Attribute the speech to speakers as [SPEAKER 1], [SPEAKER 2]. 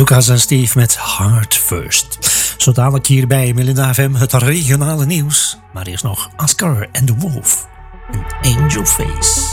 [SPEAKER 1] Lucas en Steve met Heart First. Zo dadelijk hier bij Melinda FM het regionale nieuws. Maar eerst nog Oscar and the Wolf en Angel Face.